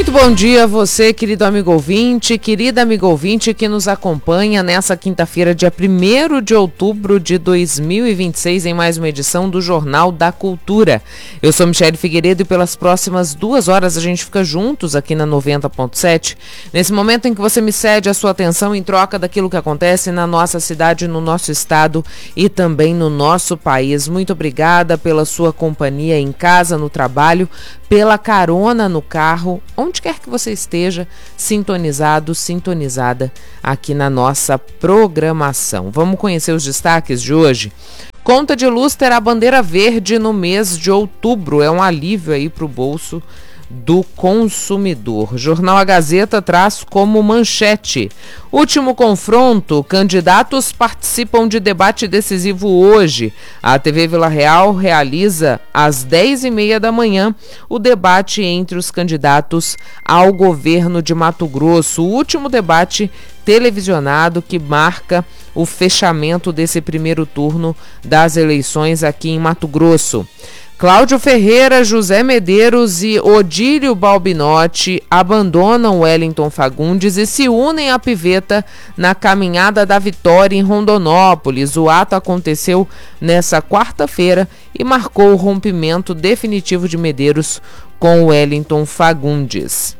Muito bom dia a você, querido amigo ouvinte, querida amiga ouvinte que nos acompanha nessa quinta-feira, dia 1º de outubro de 2026, em mais uma edição do Jornal da Cultura. Eu sou Michele Figueiredo e pelas próximas 2 horas a gente fica juntos aqui na 90.7, nesse momento em que você me cede a sua atenção em troca daquilo que acontece na nossa cidade, no nosso estado e também no nosso país. Muito obrigada pela sua companhia em casa, no trabalho, pela carona no carro, onde quer que você esteja, sintonizado, sintonizada aqui na nossa programação. Vamos conhecer os destaques de hoje? Conta de luz terá bandeira verde no mês de outubro. É um alívio aí para o bolso do consumidor. Jornal A Gazeta traz como manchete: último confronto, candidatos participam de debate decisivo hoje. A TV Vila Real realiza às 10h30 da manhã o debate entre os candidatos ao governo de Mato Grosso. O último debate televisionado que marca o fechamento desse primeiro turno das eleições aqui em Mato Grosso. Cláudio Ferreira, José Medeiros e Odílio Balbinotti abandonam Wellington Fagundes e se unem à Piveta na Caminhada da Vitória em Rondonópolis. O ato aconteceu nessa quarta-feira e marcou o rompimento definitivo de Medeiros com Wellington Fagundes.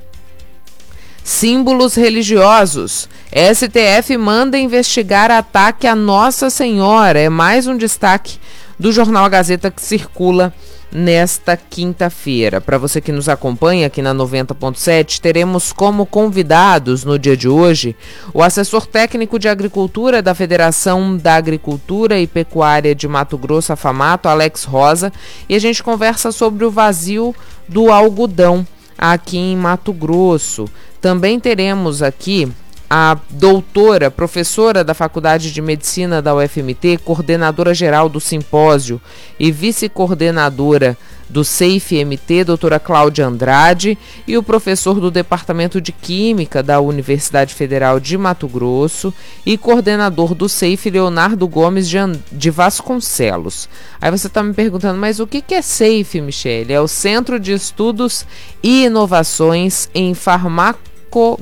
Símbolos religiosos. STF manda investigar ataque a Nossa Senhora. É mais um destaque do Jornal A Gazeta que circula nesta quinta-feira. Para você que nos acompanha aqui na 90.7, teremos como convidados no dia de hoje o assessor técnico de agricultura da Federação da Agricultura e Pecuária de Mato Grosso, a FAMATO, Alex Rosa, e a gente conversa sobre o vazio do algodão aqui em Mato Grosso. Também teremos aqui a doutora, professora da Faculdade de Medicina da UFMT, coordenadora geral do simpósio e vice-coordenadora do SAFE-MT, doutora Cláudia Andrade, e o professor do Departamento de Química da Universidade Federal de Mato Grosso e coordenador do SAFE, Leonardo Gomes de Vasconcelos. Aí você está me perguntando, mas o que é SAFE, Michele? É o Centro de Estudos e Inovações em Farmacognosia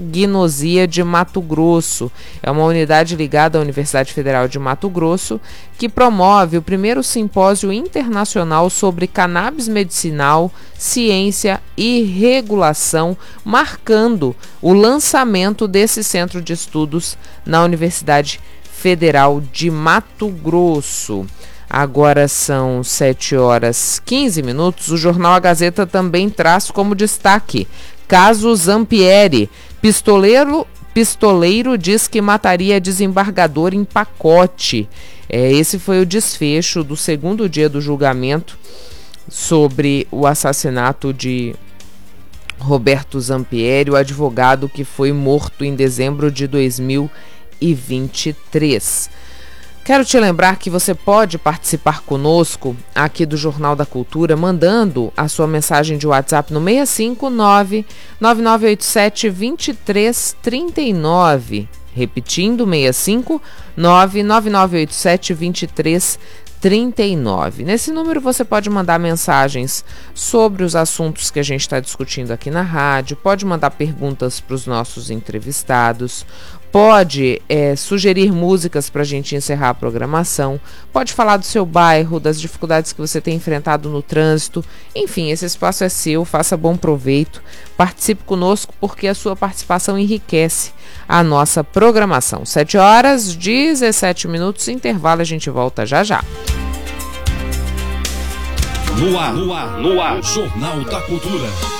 de Mato Grosso. É uma unidade ligada à Universidade Federal de Mato Grosso que promove o primeiro simpósio internacional sobre cannabis medicinal, ciência e regulação, marcando o lançamento desse centro de estudos na Universidade Federal de Mato Grosso. Agora são 7h15. O Jornal A Gazeta também traz como destaque: caso Zampieri, pistoleiro diz que mataria desembargador em pacote. Esse foi o desfecho do segundo dia do julgamento sobre o assassinato de Roberto Zampieri, o advogado que foi morto em dezembro de 2023. Quero te lembrar que você pode participar conosco aqui do Jornal da Cultura mandando a sua mensagem de WhatsApp no 659-9987-2339. Repetindo, 659-9987-2339. Nesse número você pode mandar mensagens sobre os assuntos que a gente está discutindo aqui na rádio, pode mandar perguntas para os nossos entrevistados, pode sugerir músicas para a gente encerrar a programação, pode falar do seu bairro, das dificuldades que você tem enfrentado no trânsito. Enfim, esse espaço é seu, faça bom proveito, participe conosco porque a sua participação enriquece a nossa programação. 7h17, intervalo, a gente volta já já. No ar, Jornal da Cultura.